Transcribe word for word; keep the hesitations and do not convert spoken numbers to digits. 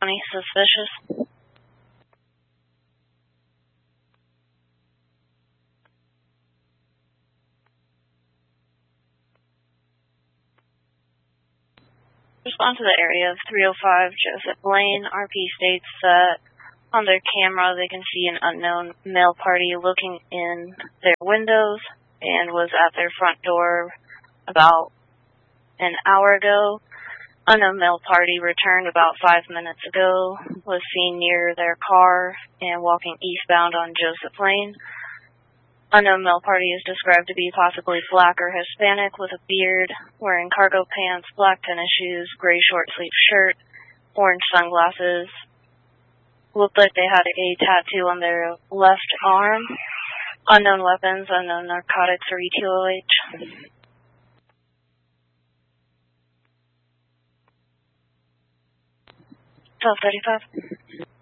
County suspicious. Respond to the area of three oh five Joseph Lane. R P states that on their camera they can see an unknown male party looking in their windows and was at their front door about an hour ago. Unknown male party returned about five minutes ago, was seen near their car and walking eastbound on Joseph Lane. Unknown male party is described to be possibly black or Hispanic with a beard, wearing cargo pants, black tennis shoes, gray short-sleeved shirt, orange sunglasses. Looked like they had a tattoo on their left arm. Unknown weapons, unknown narcotics or E T O H. twelve thirty-five.